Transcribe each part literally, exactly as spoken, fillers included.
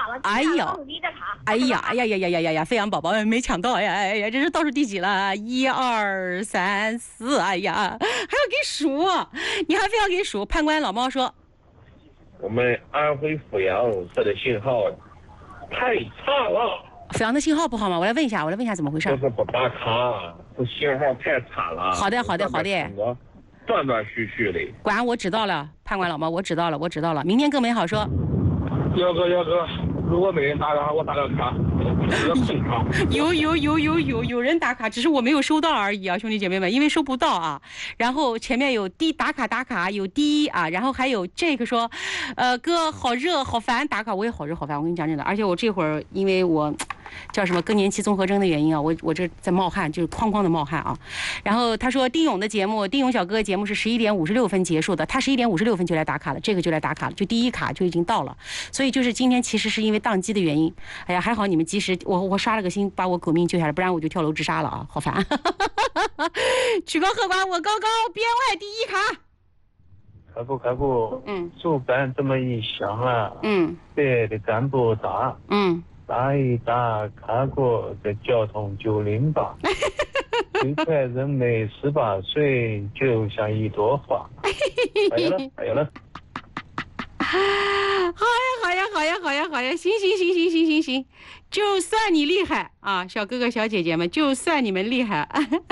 了。 哎呦，哎呀，哎呀呀呀呀呀呀！飞扬宝宝没抢到，哎呀哎呀，这是倒数第几了？一二三四，哎呀，还要给数，你还非要给数？判官老猫说， 我们安徽阜阳这的信号太差了。 阜阳的信号不好吗？我来问一下，我来问一下怎么回事？ 不是不打卡，这信号太差了。 好的，好的，好的。 断断续续的。 管我知道了，判官老猫，我知道了，我知道了。明天更美好说。 幺哥，幺哥，如果没人打卡，我打个卡。 有有有有有有人打卡，只是我没有收到而已啊，兄弟姐妹们，因为收不到啊。然后前面有滴打卡打卡，有滴啊，然后还有这个说，呃，哥好热好烦打卡，我也好热好烦，我跟你讲真的，而且我这会儿因为我叫什么更年期综合征的原因啊，我我这在冒汗，就是哐哐的冒汗啊。然后他说丁勇的节目，丁勇小哥哥节目是十一点五十六分结束的，他十一点五十六分就来打卡了，这个就来打卡了，就第一卡就已经到了，所以就是今天其实是因为宕机的原因，哎呀还好你们及时，我我刷了个星把我狗命救下来，不然我就跳楼自杀了啊，好烦。曲高和寡我高高，编外第一卡。 开不开不， 嗯， 主办这么一项啊， 嗯， 别的干不大， 嗯， 打一打看过这交通九零八，最快人没十八岁，就像一朵花。还有了，还有了。 好呀好呀好呀好呀好呀，行行行行行行行，就算你厉害啊，小哥哥小姐姐们，就算你们厉害。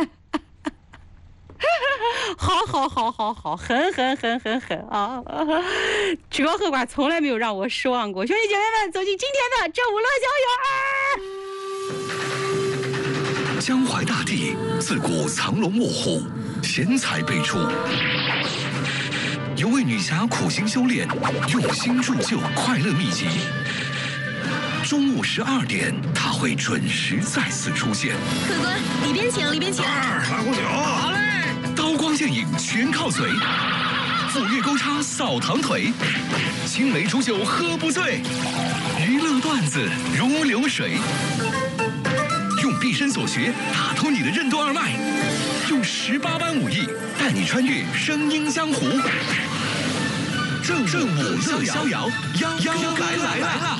好好好好好，很很很很很啊！曲高和寡从来没有让我失望过。兄弟姐妹们，走进今天的正午乐逍遥。 江淮大地自古藏龙卧虎，贤才辈出。有位女侠苦心修炼，用心铸就快乐秘籍。中午十二点，她会准时再次出现。 客官，里边请，里边请。 二来壶酒，好嘞。刀光剑影全靠嘴，斧钺钩叉扫堂腿，青梅煮酒喝不醉，娱乐段子如流水。用毕生所学打通你的任督二脉，用十八般武艺带你穿越声音江湖。正正午乐逍遥，幺幺哥来了。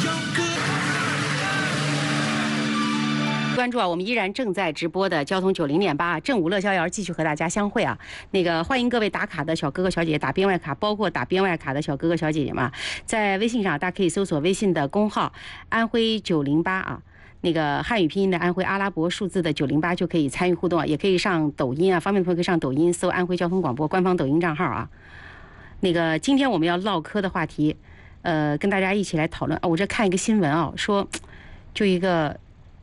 关注啊，我们依然正在直播的交通九零点八正午乐逍遥继续和大家相会啊。那个欢迎各位打卡的小哥哥小姐姐打边外卡，包括打边外卡的小哥哥小姐姐们，在微信上大家可以搜索微信的公号安徽九零八啊。那个汉语拼音的安徽，阿拉伯数字的九零八就可以参与互动啊，也可以上抖音啊，方便的朋友可以上抖音搜安徽交通广播官方抖音账号啊。那个今天我们要唠嗑的话题，呃，跟大家一起来讨论啊。我这看一个新闻啊，说就一个。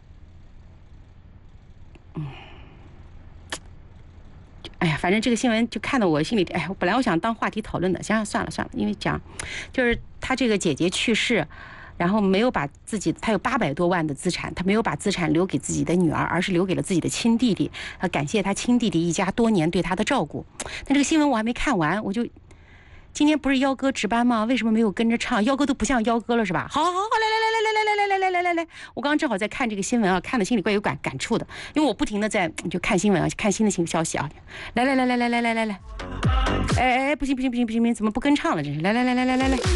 嗯，哎呀，反正这个新闻就看得我心里，哎，本来我想当话题讨论的，想想算了算了，因为讲就是他这个姐姐去世，然后没有把自己，他有八百多万的资产，他没有把资产留给自己的女儿，而是留给了自己的亲弟弟，他感谢他亲弟弟一家多年对他的照顾。但这个新闻我还没看完，我就今天不是幺哥值班吗？为什么没有跟着唱？幺哥都不像幺哥了是吧？好好好，来来来来来来来来来来来来来，我刚刚正好在看这个新闻啊，看的心里怪有感感触的，因为我不停的在就看新闻啊，看新的新消息啊。来来来来来来来来来，哎哎不行不行不行不行，怎么不跟唱了？真是，来来来来来来来。